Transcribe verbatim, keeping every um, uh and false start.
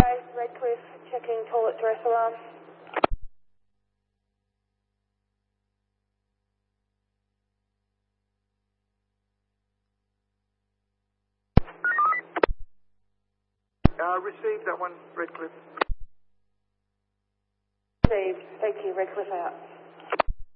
five, Redcliffe, checking toilet dress alarm. Uh, received that one, Redcliffe. Received. Thank you, Redcliffe out.